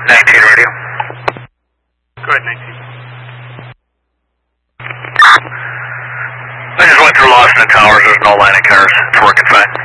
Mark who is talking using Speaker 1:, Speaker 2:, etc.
Speaker 1: 19 radio.
Speaker 2: Go ahead, 19.
Speaker 1: I just went through Lawson and Towers. There's no landing cars. It's working fine.